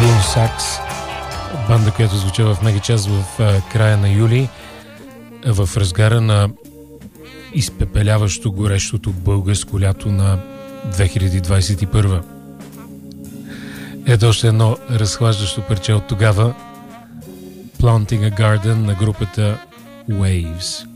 Sax, банда, която звуча в Мегачас в края на юли, в разгара на изпепеляващо горещото българско лято на 2021. Ето още едно разхлаждащо парче от тогава, Planting a Garden на групата Waves.